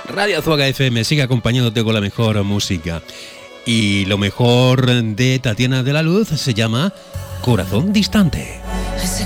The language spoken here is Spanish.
Radio Azuaga FM sigue acompañándote con la mejor música. Y lo mejor de Tatiana de la Luz se llama Corazón Distante.